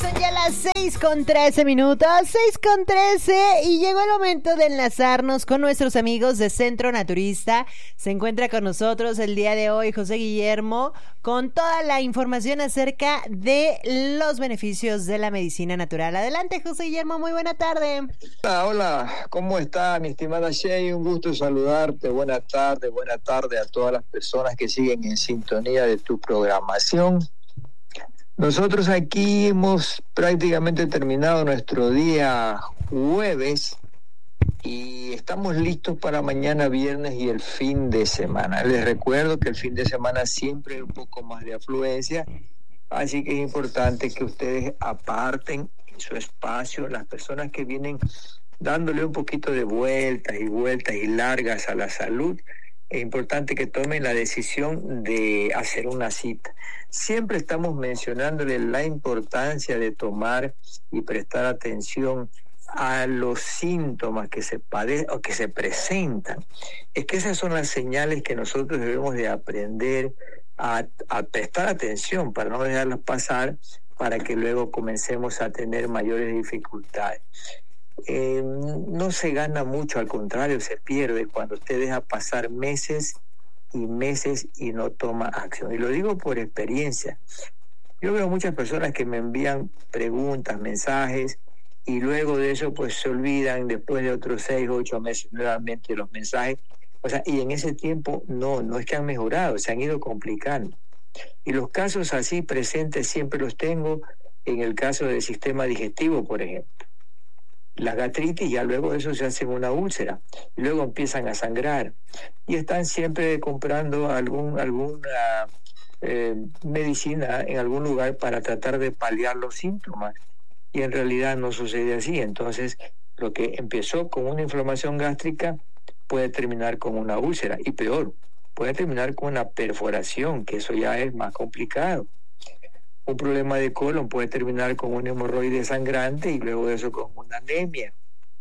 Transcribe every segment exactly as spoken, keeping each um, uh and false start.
Ya las seis con trece minutos, seis con trece, y llegó el momento de enlazarnos con nuestros amigos de Centro Naturista. Se encuentra con nosotros el día de hoy José Guillermo con toda la información acerca de los beneficios de la medicina natural. Adelante, José Guillermo, muy buena tarde. Hola, hola, ¿cómo está mi estimada Shay? Un gusto saludarte, buena tarde, buena tarde a todas las personas que siguen en sintonía de tu programación. Nosotros aquí hemos prácticamente terminado nuestro día jueves y estamos listos para mañana viernes y el fin de semana. Les recuerdo que el fin de semana siempre hay un poco más de afluencia, así que es importante que ustedes aparten en su espacio las personas que vienen dándole un poquito de vueltas y vueltas y largas a la salud. Es importante que tomen la decisión de hacer una cita. Siempre estamos mencionándole la importancia de tomar y prestar atención a los síntomas que se padecen o que se presentan. Es que esas son las señales que nosotros debemos de aprender a, a prestar atención para no dejarlas pasar, para que luego comencemos a tener mayores dificultades. Eh, no se gana mucho, al contrario, se pierde cuando usted deja pasar meses y meses y no toma acción. Y lo digo por experiencia. Yo veo muchas personas que me envían preguntas, mensajes, y luego de eso pues se olvidan después de otros seis, ocho meses nuevamente los mensajes. O sea, y en ese tiempo no, no es que han mejorado, se han ido complicando. Y los casos así presentes siempre los tengo en el caso del sistema digestivo, por ejemplo. La gastritis, ya luego de eso se hace una úlcera, y luego empiezan a sangrar, y están siempre comprando algún, alguna eh, medicina en algún lugar para tratar de paliar los síntomas, y en realidad no sucede así. Entonces, lo que empezó con una inflamación gástrica puede terminar con una úlcera, y peor, puede terminar con una perforación, que eso ya es más complicado. Un problema de colon puede terminar con un hemorroide sangrante y luego de eso con una anemia.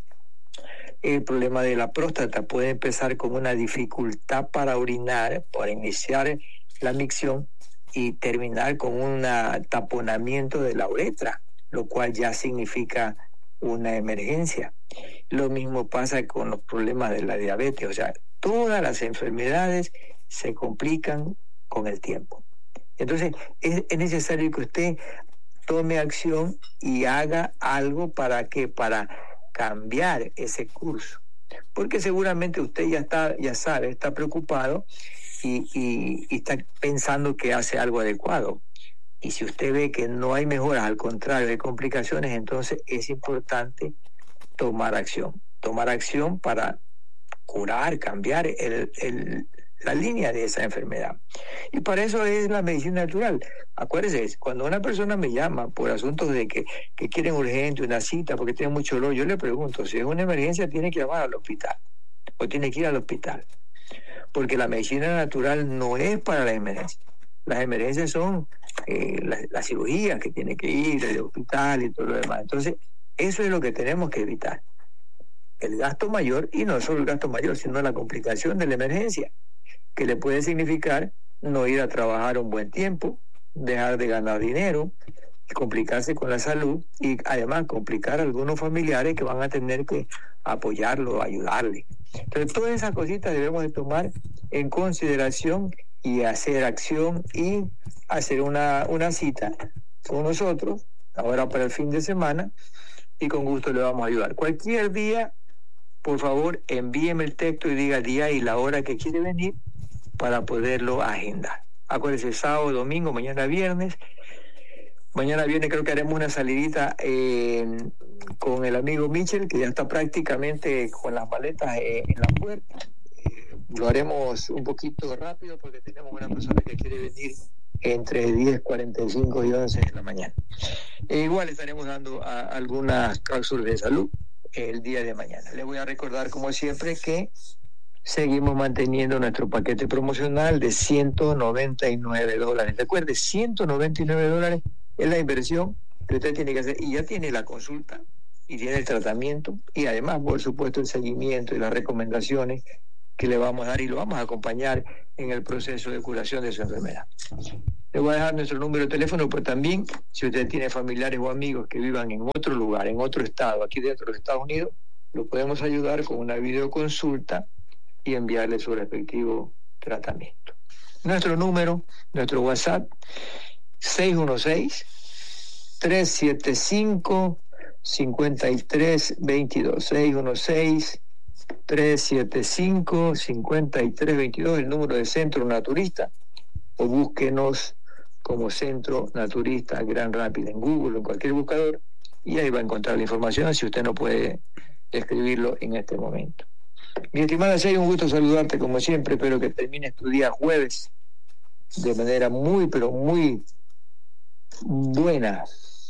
El problema de la próstata puede empezar con una dificultad para orinar, para iniciar la micción, y terminar con un taponamiento de la uretra, lo cual ya significa una emergencia. Lo mismo pasa con los problemas de la diabetes. O sea, todas las enfermedades se complican con el tiempo. Entonces, es, es necesario que usted tome acción y haga algo para que para cambiar ese curso. Porque seguramente usted ya está, ya sabe, está preocupado y, y, y está pensando que hace algo adecuado. Y si usted ve que no hay mejoras, al contrario, hay complicaciones, entonces es importante tomar acción. Tomar acción para curar, cambiar el, el la línea de esa enfermedad. Y para eso es la medicina natural. Acuérdese, cuando una persona me llama por asuntos de que, que quieren urgente una cita porque tiene mucho dolor, yo le pregunto, si es una emergencia, tiene que llamar al hospital o tiene que ir al hospital. Porque la medicina natural no es para la emergencia. Las emergencias son eh, las la cirugías que tiene que ir al hospital y todo lo demás. Entonces, eso es lo que tenemos que evitar. El gasto mayor, y no solo el gasto mayor, sino la complicación de la emergencia, que le puede significar no ir a trabajar un buen tiempo, dejar de ganar dinero, complicarse con la salud y además complicar a algunos familiares que van a tener que apoyarlo, ayudarle. Entonces, todas esas cositas debemos de tomar en consideración y hacer acción y hacer una, una cita con nosotros, ahora para el fin de semana, y con gusto le vamos a ayudar. Cualquier día, por favor, envíeme el texto y diga el día y la hora que quiere venir, para poderlo agendar. Acuérdense, sábado, domingo, mañana viernes. Mañana viernes creo que haremos una salidita eh, con el amigo Mitchell, que ya está prácticamente con las maletas eh, en la puerta. Eh, lo haremos un poquito rápido porque tenemos una persona que quiere venir entre diez cuarenta y cinco y once de la mañana. E igual estaremos dando a, algunas cápsulas de salud el día de mañana. Les voy a recordar, como siempre, que seguimos manteniendo nuestro paquete promocional de ciento noventa y nueve dólares. Recuerde, ciento noventa y nueve dólares es la inversión que usted tiene que hacer, y ya tiene la consulta y tiene el tratamiento y además, por supuesto, el seguimiento y las recomendaciones que le vamos a dar, y lo vamos a acompañar en el proceso de curación de su enfermedad. Le voy a dejar nuestro número de teléfono, pero también, si usted tiene familiares o amigos que vivan en otro lugar, en otro estado, aquí dentro de los Estados Unidos, lo podemos ayudar con una videoconsulta y enviarle su respectivo tratamiento. Nuestro número, nuestro WhatsApp, seis uno seis, tres siete cinco, cinco tres dos dos, seis uno seis, tres siete cinco, cinco tres dos dos, el número de Centro Naturista, o búsquenos como Centro Naturista Gran Rápido en Google o en cualquier buscador, y ahí va a encontrar la información si usted no puede escribirlo en este momento. Mi estimada Shay, un gusto saludarte como siempre. Espero que termines tu día jueves de manera muy, pero muy buena.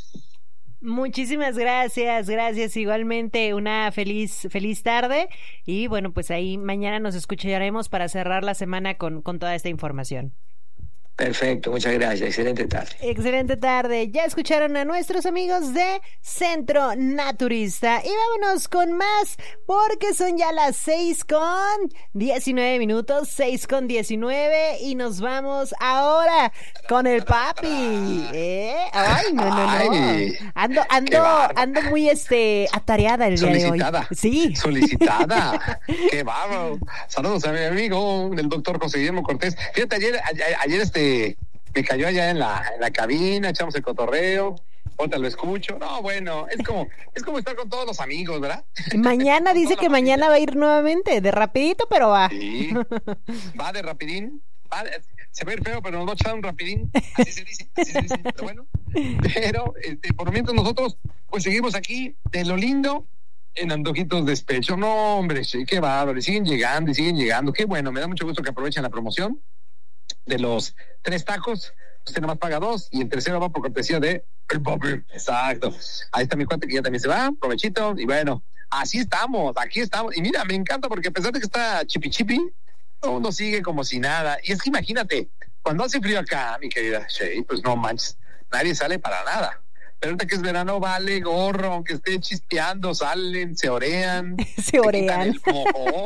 Muchísimas gracias, gracias. Igualmente una feliz, feliz tarde. Y bueno, pues ahí mañana nos escucharemos para cerrar la semana con, con toda esta información. Perfecto, muchas gracias. Excelente tarde. Excelente tarde. Ya escucharon a nuestros amigos de Centro Naturista. Y vámonos con más, porque son ya las seis con diecinueve minutos, seis con diecinueve, y nos vamos ahora con el papi. ¿Eh? Ay, no, no, no. Ay, ando, ando, ando muy este atareada el día de hoy. Solicitada. Sí. Solicitada. Qué bárbaro. Saludos a mi amigo, el doctor José Guillermo Cortés. Fíjate, ayer, ayer, ayer este me cayó allá en la, en la cabina, echamos el cotorreo, ahorita lo escucho. No, bueno, es como, es como estar con todos los amigos, ¿verdad? Mañana dice que mañana va a ir nuevamente, de rapidito, pero va. Sí, va de rapidín, va de, se ve feo, pero nos va a echar un rapidín, así se dice, así se dice, pero bueno. Pero, este, por lo menos nosotros, pues seguimos aquí, de lo lindo, en Antojitos Despecho. No, hombre, sí, qué bárbaro, y siguen llegando, y siguen llegando, qué bueno, me da mucho gusto que aprovechen la promoción de los tres tacos. Usted nomás paga dos y el tercero va por cortesía de el papi. Exacto. Ahí está mi cuate que ya también se va, provechito, y bueno, así estamos, aquí estamos. Y mira, me encanta porque a pesar de que está chipi chipi, todo mundo sigue como si nada. Y es que imagínate, cuando hace frío acá, mi querida Shay, pues no manches, nadie sale para nada. Pero ahorita que es verano, vale gorro, aunque esté chispeando, salen, se orean. Se orean. El mojo.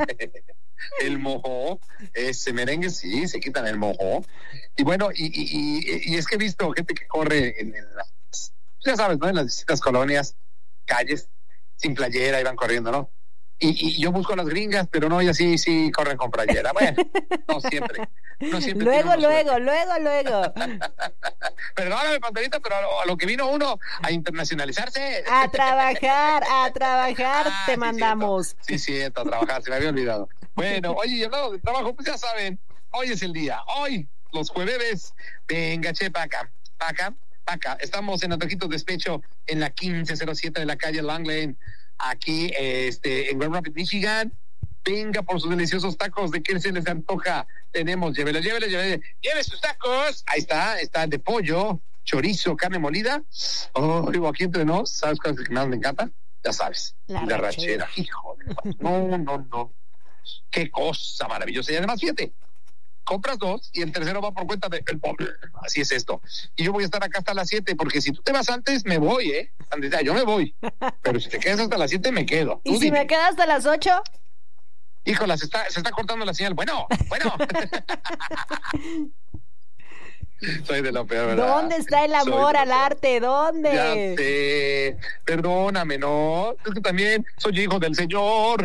El mojo, ese merengue, sí, se quitan el mojo. Y bueno, y, y, y, y es que he visto gente que corre en, en las, ya sabes, ¿no? En las distintas colonias, calles, sin playera, iban corriendo, ¿no? Y, y yo busco a las gringas, pero no, ellas sí, sí corren con playera. Bueno, no siempre. No siempre luego, luego, luego, luego. Perdóname, Panterita, pero a lo, a lo que vino uno a internacionalizarse. A trabajar, a trabajar ah, te sí, mandamos. Cierto. Sí, cierto, a trabajar, se me había olvidado. Bueno, oye, y hablando de trabajo, pues ya saben, hoy es el día, hoy, los jueves, venga, che, pa' acá, pa' acá, pa' acá. Estamos en Antojitos Despecho, en la quince cero siete de la calle Long Lane, aquí este, en Grand Rapids, Michigan. Venga por sus deliciosos tacos, ¿de qué se les antoja? Tenemos, llévelo, llévelo, llévelo, lleve sus tacos. Ahí está, está de pollo, chorizo, carne molida. Oh, digo, aquí entre nos, ¿sabes cuál es el que más me encanta? Ya sabes, la, la rachera. Híjole, no, no, no. Qué cosa maravillosa. Y además, fíjate, compras dos y el tercero va por cuenta de el pobre. Así es esto. Y yo voy a estar acá hasta las siete, porque si tú te vas antes, me voy, ¿eh? Andrea, yo me voy. Pero si te quedas hasta las siete, me quedo. ¿Y si dime. me quedas hasta las ocho? Híjola, se está, se está cortando la señal. Bueno, bueno. Soy de lo peor, ¿verdad? ¿Dónde está el amor al arte? ¿Dónde? Ya sé. Perdóname, ¿no? Es que también soy hijo del Señor.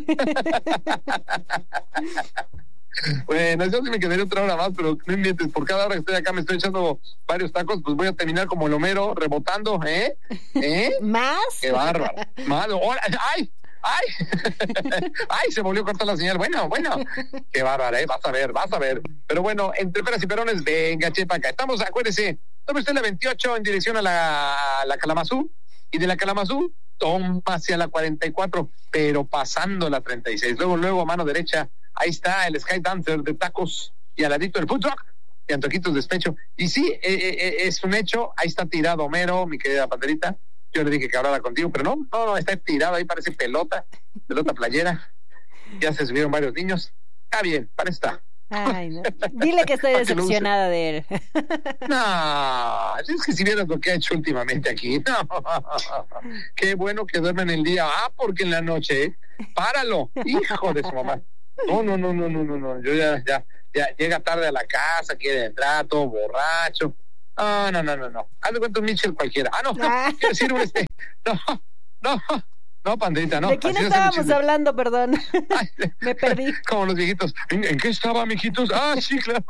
Bueno, yo sí me quedaría otra hora más, pero no inventes, por cada hora que estoy acá me estoy echando varios tacos, pues voy a terminar como el Homero, rebotando, ¿eh? ¿Eh? ¿Más? Qué bárbaro. Más, ¡ay! ¡Ay! ¡Ay! Se volvió a cortar la señal. Bueno, bueno. Qué bárbaro, ¿eh? Vas a ver, vas a ver. Pero bueno, entre peras y perones, venga, chepa acá. Estamos, acuérdese, tome usted la veintiocho en dirección a la, a la Kalamazoo, y de la Kalamazoo toma hacia la cuarenta y cuatro, pero pasando la treinta y seis. Luego, luego, a mano derecha, ahí está el Sky Dancer de tacos y al ladito el food truck de Antojitos Despecho. Y sí, eh, eh, es un hecho, ahí está tirado Homero, mi querida Panterita. Yo le dije que hablara contigo, pero no, no, no, está tirado ahí, parece pelota, pelota playera. Ya se subieron varios niños. Está bien, para está. Ay, no. Dile que estoy decepcionada de él. No, es que si vieras lo que ha hecho últimamente aquí. No, qué bueno que duermen el día. Ah, porque en la noche, páralo, hijo de su mamá. No, no, no, no, no, no, no. Yo ya, ya, ya llega tarde a la casa, quiere entrar todo borracho. No, no, no, no, no. Haz de cuenta un Michel cualquiera. Ah, no, no, Ah. quiero decir un este. No, no, no, Pandrita, no. ¿De quién Así no se estábamos Michel. hablando, perdón? Ay, Me perdí. Como los viejitos. ¿En, en qué estaba, mijitos? Ah, sí, claro.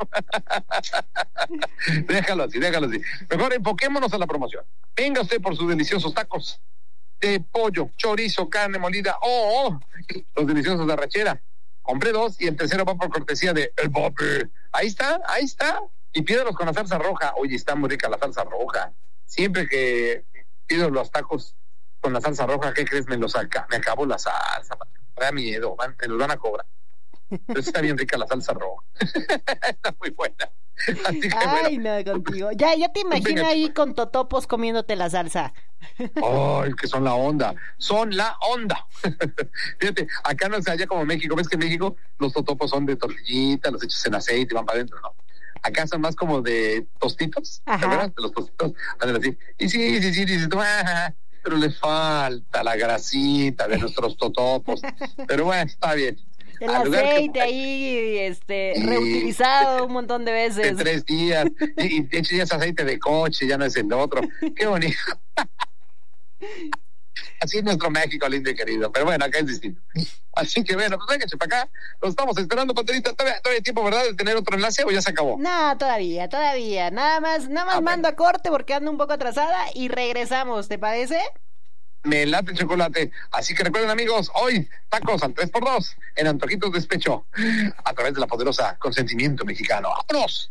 Déjalo así, déjalo así. Mejor enfoquémonos a la promoción. Venga usted por sus deliciosos tacos de pollo, chorizo, carne molida. Oh, oh, los deliciosos de arrachera. Compré dos y el tercero va por cortesía de El Papi. Ahí está, ahí está. Y pídelos con la salsa roja. Oye, está muy rica la salsa roja. Siempre que pido los tacos con la salsa roja, ¿qué crees? Me los acá, me acabo la salsa. Me da miedo, van, me los van a cobrar. Pero está bien rica la salsa roja. Está muy buena. Así que Ay, bueno. no, contigo. Ya, ya te imagino Venga. ahí con totopos comiéndote la salsa. Ay, que son la onda. Son la onda. Fíjate, acá no es allá como México. ¿Ves que en México los totopos son de tortillita, los echas en aceite y van para adentro? No. Acá son más como de tostitos. ¿Te Ajá. acuerdas de los tostitos? Andan así. Y sí, sí, sí, dices tú, ah, pero le falta la grasita de nuestros totopos. Pero bueno, está bien. El Al lugar que- aceite ahí, este, Y- reutilizado un montón de de veces. tres días. Y, y de hecho ya es aceite de coche, ya no es el de otro. Qué bonito. Así es nuestro México lindo y querido, pero bueno, acá es distinto. Así que bueno, pues vénganse para acá, lo estamos esperando, Panterita. Todavía, todavía hay tiempo, ¿verdad?, de tener otro enlace o ya se acabó. No, todavía, todavía. Nada más, nada más Ah, mando a corte porque ando un poco atrasada y regresamos, ¿te parece? Me late el chocolate. Así que recuerden, amigos, hoy tacos al tres por dos en Antojitos Despecho a través de la poderosa Consentimiento Mexicano. ¡Vámonos!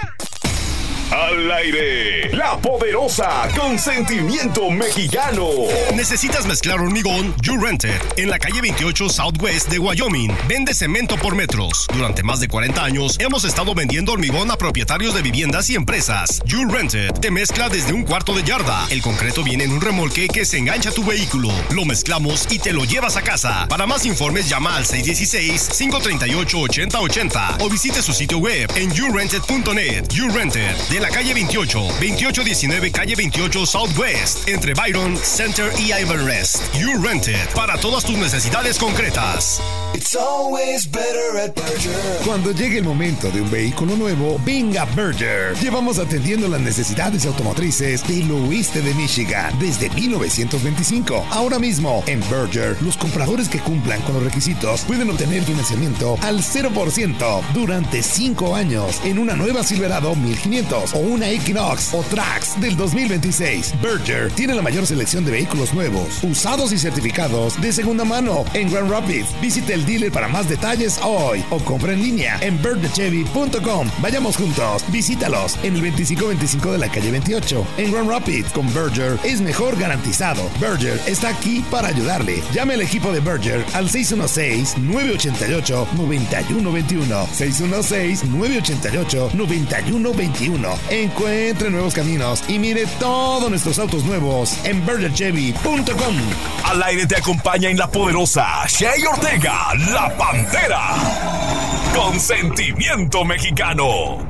Al aire, la poderosa Consentimiento Mexicano. ¿Necesitas mezclar hormigón? You Rented. En la calle veintiocho Southwest de Wyoming. Vende cemento por metros. Durante más de cuarenta años hemos estado vendiendo hormigón a propietarios de viviendas y empresas. You Rented. Te mezcla desde un cuarto de yarda. El concreto viene en un remolque que se engancha a tu vehículo. Lo mezclamos y te lo llevas a casa. Para más informes llama al seis uno seis, cinco tres ocho, ocho cero ocho cero o visite su sitio web en you rented punto net. You Rented. De la calle veintiocho, veintiocho diecinueve, calle veintiocho Southwest, entre Byron, Center y Ivanrest. You Rented, para todas tus necesidades concretas. It's always better at Berger. Cuando llegue el momento de un vehículo nuevo, venga Berger. Llevamos atendiendo las necesidades automotrices del oeste de Michigan desde mil novecientos veinticinco. Ahora mismo, en Berger, los compradores que cumplan con los requisitos pueden obtener financiamiento al cero por ciento durante cinco años en una nueva Silverado mil quinientos o una Equinox o Trax del dos mil veintiséis. Berger tiene la mayor selección de vehículos nuevos, usados y certificados de segunda mano en Grand Rapids. Visite el dealer para más detalles hoy o compra en línea en berger chevy punto com. Vayamos juntos, visítalos en el veinticinco veinticinco de la calle veintiocho en Grand Rapids. Con Berger es mejor garantizado. Berger está aquí para ayudarle. Llame al equipo de Berger al seis uno seis, nueve ocho ocho, nueve uno dos uno, seis uno seis, nueve ocho ocho, nueve uno dos uno. Encuentre nuevos caminos y mire todos nuestros autos nuevos en berger chevy punto com. Al aire te acompaña en la poderosa Shay Ortega, la Pantera. Consentimiento Mexicano.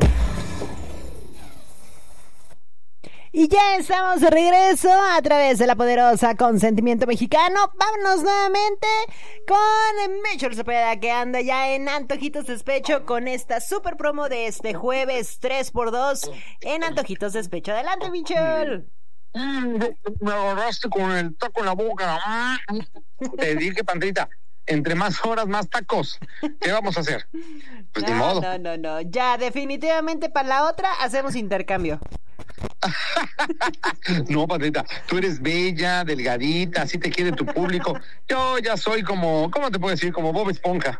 Y ya estamos de regreso a través de la poderosa Consentimiento Mexicano. Vámonos nuevamente con Michel Cepeda, que anda ya en Antojitos Despecho con esta super promo de este jueves tres por dos en Antojitos Despecho. Adelante, Michel. Mm, me agarraste con el taco en la boca. Mm. Te dije, Pandrita, entre más horas, más tacos. ¿Qué vamos a hacer? Pues ni No, modo. no, no, no. Ya, definitivamente para la otra hacemos intercambio. No, Pandrita, tú eres bella, delgadita, así te quiere tu público. Yo ya soy como, ¿cómo te puedo decir? Como Bob Esponja.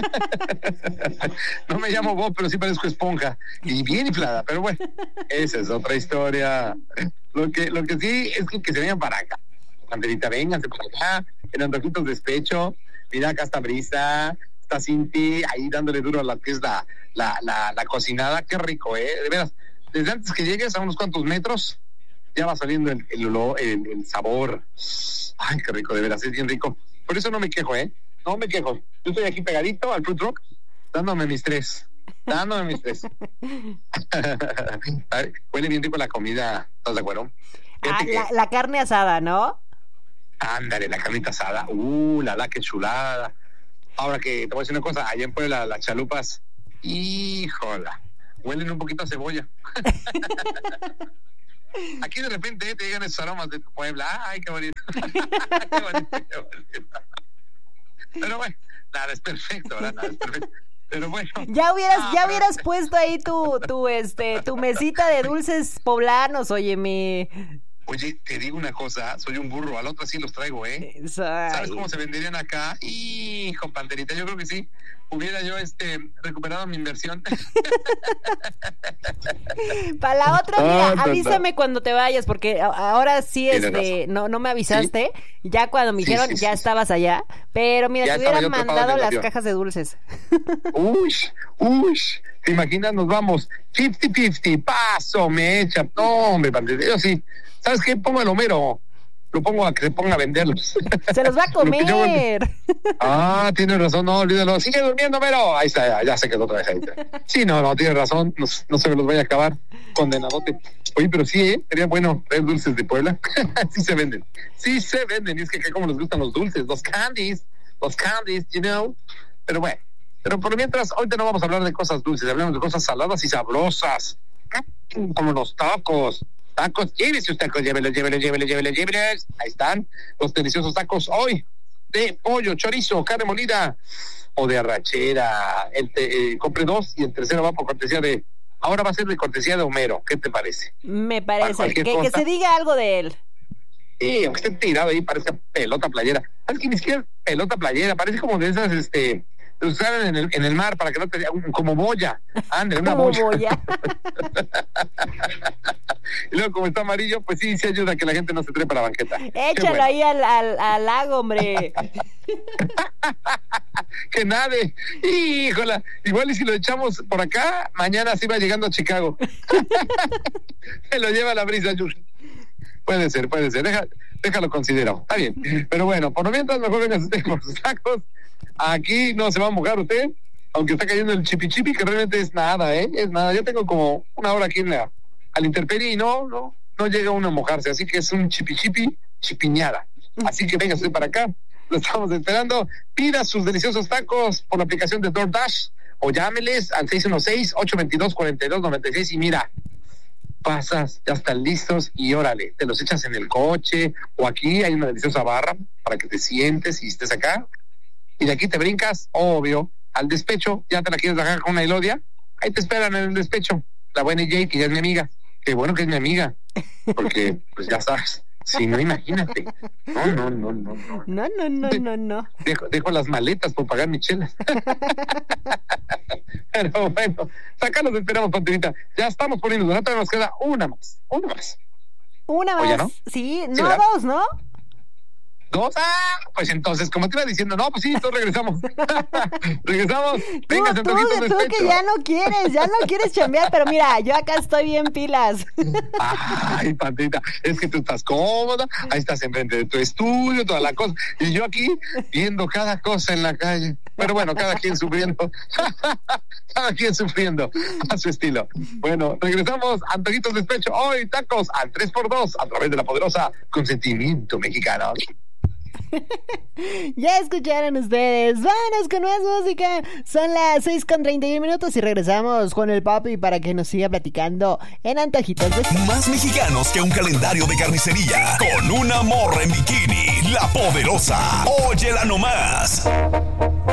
No me llamo Bob, pero sí parezco esponja. Y bien inflada, pero bueno, esa es otra historia. Lo que, lo que sí es que, que se vengan para acá. Pandrita, vénganse para acá, en Antojitos Despecho. Mira, acá está Brisa, está Cinti, ahí dándole duro a la que es la, la, la, la cocinada. Qué rico, ¿eh? De veras. Desde antes que llegues a unos cuantos metros, ya va saliendo el, el olor, el, el sabor. Ay, qué rico, de veras, es bien rico. Por eso no me quejo, ¿eh? No me quejo. Yo estoy aquí pegadito al Food Rock, dándome mis tres. Dándome mis tres. Ay, huele bien rico la comida, ¿estás de acuerdo? Ah, Fíjate que- la, la carne asada, ¿no? Ándale, la carnita asada. Uh, la la, qué chulada. Ahora que te voy a decir una cosa, allá en Puebla, las chalupas Híjola, huelen un poquito a cebolla. Aquí de repente te llegan esos aromas de tu Puebla. Ay, qué bonito. Qué bonito, qué bonito. Pero bueno, nada, es perfecto, ¿verdad? Nada, es perfecto. Pero bueno. Ya hubieras, ah, ya pero... hubieras puesto ahí tu, tu, este, tu mesita de dulces poblanos, óyeme. Oye, te digo una cosa, soy un burro, al otro sí los traigo, ¿eh? Ay. ¿Sabes cómo se venderían acá? Hijo, Panterita, yo creo que sí. Hubiera yo este recuperado mi inversión. Para la otra, mira, No, no, avísame no. cuando te vayas, porque a- ahora sí, Tienes este, razón. no, no me avisaste. Ya cuando me Sí, dijeron, sí, ya sí. estabas allá. Pero mira, Ya te estaba hubieran yo trepado mandado en el las avión. cajas de dulces. Uy, uy, ¿te imaginas? Nos vamos cincuenta cincuenta, paso, me echa. No, hombre, Panterita, yo sí. ¿Sabes qué? Pongo el Homero. Lo pongo a que se ponga a venderlos. Se los va a Lo que yo- comer. Ah, tienes razón, no, olvídalo. Sigue durmiendo, Homero. Ahí está, ya, ya se quedó otra vez ahí. Sí, no, no, tienes razón. No, no se me los vaya a acabar. Condenadote. Oye, pero sí, ¿eh? Sería bueno traer dulces de Puebla. Sí se venden. Sí se venden. Y es que, que como les gustan los dulces, los candies, los candies, you know. Pero bueno, pero por mientras, ahorita no vamos a hablar de cosas dulces, hablamos de cosas saladas y sabrosas. Como los tacos. Tacos, llévese sus tacos, llévelos, llévelos, llévelos, llévelos, llévelos. Ahí están los deliciosos tacos hoy de pollo, chorizo, carne molida o de arrachera. El te, eh, compré dos y el tercero va por cortesía de... Ahora va a ser de cortesía de Homero. ¿Qué te parece? Me Para parece. cualquier Que, que cosa. se diga algo de él. Sí, aunque esté tirado ahí, parece pelota playera. Es que ni siquiera es pelota playera, parece como de esas, este... que usaban en el, en el mar para que no te... como boya. Ande, una Como boya. boya. Y luego como está amarillo, pues sí, sí ayuda a que la gente no se trepe a la banqueta. Qué Échalo bueno. ahí al, al, al lago, hombre. Que nade. Híjola, igual y si lo echamos por acá, mañana sí va llegando a Chicago. Se lo lleva la brisa, Yuri. Puede ser, puede ser. Deja, déjalo considero. Está bien. Pero bueno, por lo mientras mejor venga usted por sus tacos. Aquí no se va a mojar usted, aunque está cayendo el chipi chipi, que realmente es nada, ¿eh? Es nada. Yo tengo como una hora aquí en la, a la intemperie y no, no, no llega uno a mojarse. Así que es un chipi chipi, chipiñada. Así que venga usted para acá. Lo estamos esperando. Pida sus deliciosos tacos por la aplicación de DoorDash o llámeles al seis uno seis, ocho dos dos, cuatro dos nueve seis y mira, pasas, ya están listos y órale, te los echas en el coche o aquí hay una deliciosa barra para que te sientes y estés acá y de aquí te brincas, obvio, al despecho. Ya te la quieres dejar con una Elodia, ahí te esperan en el despecho la buena Jay, que ya es mi amiga. Qué bueno que es mi amiga, porque pues ya sabes, si no, imagínate. No, no, no, no, no. No, no, no, no, no. Dejo, dejo las maletas por pagar mi chela. Pero bueno, acá nos esperamos, Panterita. Ya estamos poniendo, ¿no? Todavía nos queda una más, una más. Una ¿O más. ya no? Sí, Sí, no, ¿verdad? dos, ¿no? Dos, ah, pues entonces, como te iba diciendo, no, pues sí, entonces regresamos. Regresamos. Tú, Venga, tú, Santorcito, tú despecho. que ya no quieres, ya no quieres chambear, pero mira, yo acá estoy bien pilas. Ay, Panterita, es que tú estás cómoda, ahí estás enfrente de tu estudio, toda la cosa, y yo aquí viendo cada cosa en la calle. Pero bueno, cada quien sufriendo, cada quien sufriendo a su estilo. Bueno, regresamos, Antojitos Despecho, hoy tacos al tres por dos a través de la poderosa Consentimiento Mexicano. Ya escucharon ustedes. Vámonos con más música. Son las seis con treinta y un minutos y regresamos con el papi para que nos siga platicando en Antojitos de... Más mexicanos que un calendario de carnicería. Con una morra en bikini. La poderosa. Óyela nomás.